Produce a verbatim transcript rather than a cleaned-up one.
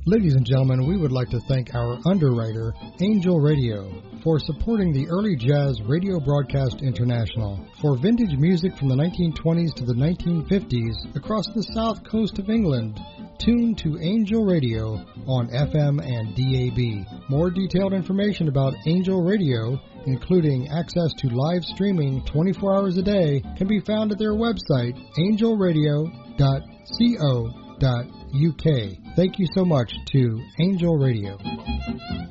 Ladies and gentlemen, we would like to thank our underwriter, Angel Radio, for supporting the Early Jazz Radio Broadcast International. For vintage music from the nineteen twenties to the nineteen fifties across the south coast of England, tune to Angel Radio on F M and D A B. More detailed information about Angel Radio, including access to live streaming twenty-four hours a day, can be found at their website, angel radio dot co dot uk. Thank you so much to Angel Radio.